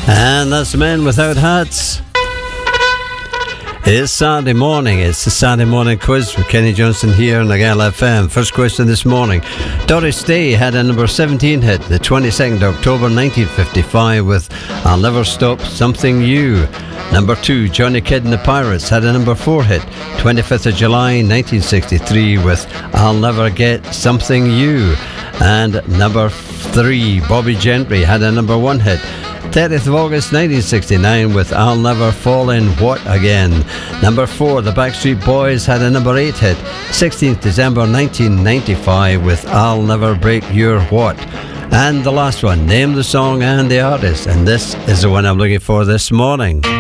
And that's Men Without Hats. It's Saturday morning. It's the Saturday morning quiz with Kenny Johnson here on Nagal FM. First question this morning. Doris Day had a number 17 hit the 22nd of October 1955 with I'll Never Stop Something You. Number 2, Johnny Kidd and the Pirates had a number 4 hit 25th of July 1963 with I'll Never Get Something You. And number 3, Bobby Gentry had a number 1 hit 30th of August 1969 with I'll Never Fall in What Again. Number 4, the Backstreet Boys had a number 8 hit 16th December 1995 with I'll Never Break Your What. And the last one, name the song and the artist, and this is the one I'm looking for this morning.